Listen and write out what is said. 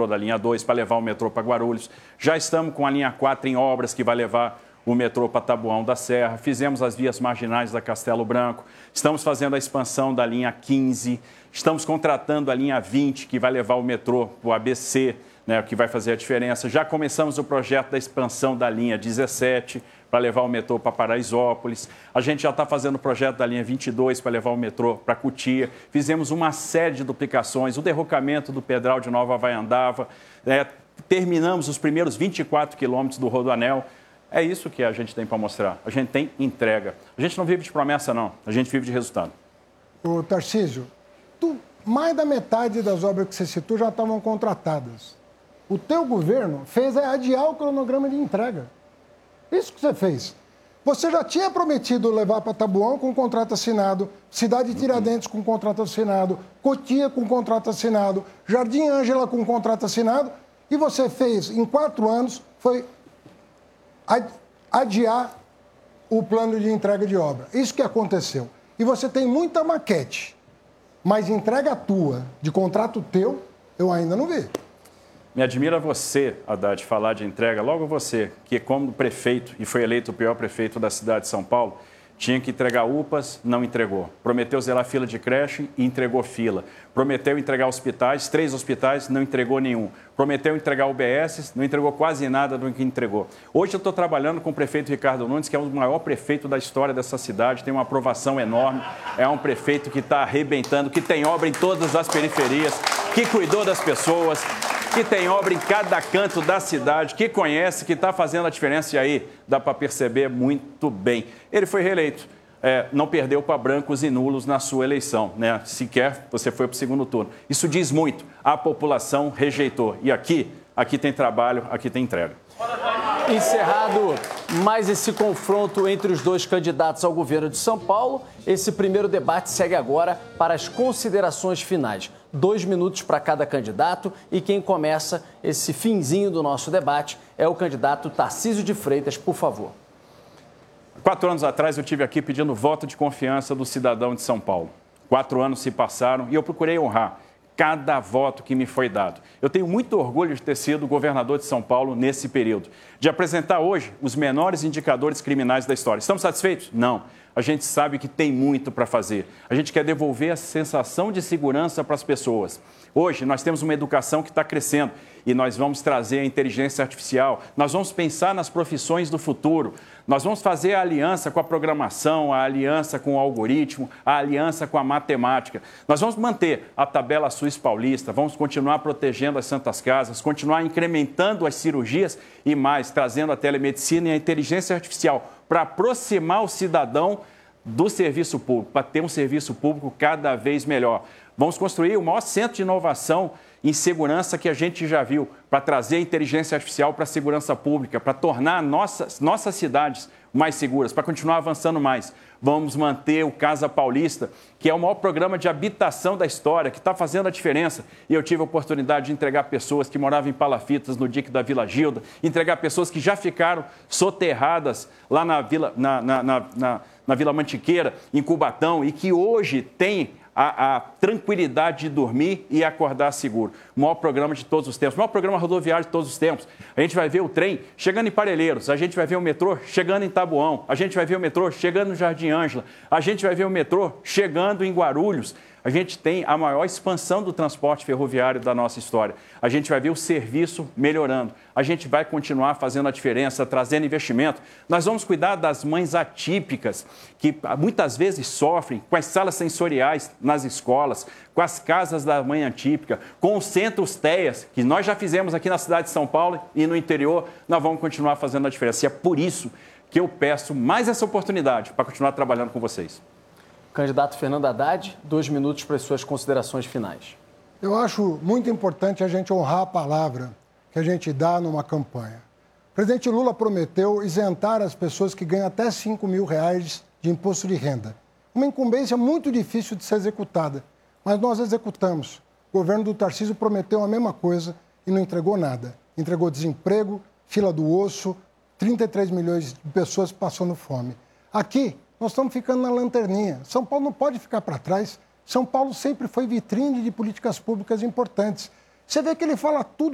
metrô da linha 2 para levar o metrô para Guarulhos. Já estamos com a linha 4 em obras que vai levar o metrô para Taboão da Serra. Fizemos as vias marginais da Castelo Branco. Estamos fazendo a expansão da linha 15. Estamos contratando a linha 20, que vai levar o metrô para o ABC, né, o que vai fazer a diferença. Já começamos o projeto da expansão da linha 17 para levar o metrô para Paraisópolis. A gente já está fazendo o projeto da linha 22 para levar o metrô para Cotia. Fizemos uma série de duplicações, o derrocamento do Pedral de Nova Havaiandava. Terminamos os primeiros 24 quilômetros do Rodoanel. É isso que a gente tem para mostrar. A gente tem entrega. A gente não vive de promessa, não. A gente vive de resultado. Ô, Tarcísio, mais da metade das obras que você citou já estavam contratadas. O teu governo fez adiar o cronograma de entrega. Isso que você fez. Você já tinha prometido levar para Taboão com contrato assinado, Cidade de Tiradentes com contrato assinado, Cotia com contrato assinado, Jardim Ângela com contrato assinado, e você fez, em 4 anos, foi adiar o plano de entrega de obra. Isso que aconteceu. E você tem muita maquete, mas entrega tua, de contrato teu, eu ainda não vi. Me admira você, Haddad, falar de entrega. Logo você, que como prefeito, e foi eleito o pior prefeito da cidade de São Paulo, tinha que entregar UPAs, não entregou. Prometeu zerar fila de creche e entregou fila. Prometeu entregar hospitais, 3 hospitais, não entregou nenhum. Prometeu entregar UBS, não entregou quase nada do que entregou. Hoje eu estou trabalhando com o prefeito Ricardo Nunes, que é o maior prefeito da história dessa cidade, tem uma aprovação enorme. É um prefeito que está arrebentando, que tem obra em todas as periferias, que cuidou das pessoas, que tem obra em cada canto da cidade, que conhece, que está fazendo a diferença, e aí dá para perceber muito bem. Ele foi reeleito, não perdeu para brancos e nulos na sua eleição, né? Sequer você foi para o segundo turno. Isso diz muito, a população rejeitou. E aqui tem trabalho, aqui tem entrega. Encerrado mais esse confronto entre os dois candidatos ao governo de São Paulo, esse primeiro debate segue agora para as considerações finais. 2 minutos para cada candidato e quem começa esse finzinho do nosso debate é o candidato Tarcísio de Freitas, por favor. 4 anos atrás eu estive aqui pedindo voto de confiança do cidadão de São Paulo. 4 anos se passaram e eu procurei honrar cada voto que me foi dado. Eu tenho muito orgulho de ter sido governador de São Paulo nesse período, de apresentar hoje os menores indicadores criminais da história. Estamos satisfeitos? Não. A gente sabe que tem muito para fazer. A gente quer devolver a sensação de segurança para as pessoas. Hoje, nós temos uma educação que está crescendo e nós vamos trazer a inteligência artificial, nós vamos pensar nas profissões do futuro, nós vamos fazer a aliança com a programação, a aliança com o algoritmo, a aliança com a matemática. Nós vamos manter a tabela SUS paulista, vamos continuar protegendo as santas casas, continuar incrementando as cirurgias e mais, trazendo a telemedicina e a inteligência artificial para aproximar o cidadão do serviço público, para ter um serviço público cada vez melhor. Vamos construir o maior centro de inovação em segurança que a gente já viu, para trazer a inteligência artificial para a segurança pública, para tornar nossas cidades mais seguras, para continuar avançando mais. Vamos manter o Casa Paulista, que é o maior programa de habitação da história, que está fazendo a diferença. E eu tive a oportunidade de entregar pessoas que moravam em palafitas no dique da Vila Gilda, entregar pessoas que já ficaram soterradas lá na Vila Mantiqueira, em Cubatão, e que hoje têm a tranquilidade de dormir e acordar seguro. O maior programa de todos os tempos, o maior programa rodoviário de todos os tempos. A gente vai ver o trem chegando em Parelheiros, a gente vai ver o metrô chegando em Taboão, a gente vai ver o metrô chegando no Jardim Ângela, a gente vai ver o metrô chegando em Guarulhos. A gente tem a maior expansão do transporte ferroviário da nossa história. A gente vai ver o serviço melhorando. A gente vai continuar fazendo a diferença, trazendo investimento. Nós vamos cuidar das mães atípicas, que muitas vezes sofrem com as salas sensoriais nas escolas, com as casas da mãe atípica, com os centros TEAs, que nós já fizemos aqui na cidade de São Paulo e no interior, nós vamos continuar fazendo a diferença. E é por isso que eu peço mais essa oportunidade para continuar trabalhando com vocês. Candidato Fernando Haddad, 2 minutos para as suas considerações finais. Eu acho muito importante a gente honrar a palavra que a gente dá numa campanha. O presidente Lula prometeu isentar as pessoas que ganham até R$5.000 de imposto de renda. Uma incumbência muito difícil de ser executada, mas nós executamos. O governo do Tarcísio prometeu a mesma coisa e não entregou nada. Entregou desemprego, fila do osso, 33 milhões de pessoas passando fome. Aqui, nós estamos ficando na lanterninha. São Paulo não pode ficar para trás. São Paulo sempre foi vitrine de políticas públicas importantes. Você vê que ele fala tudo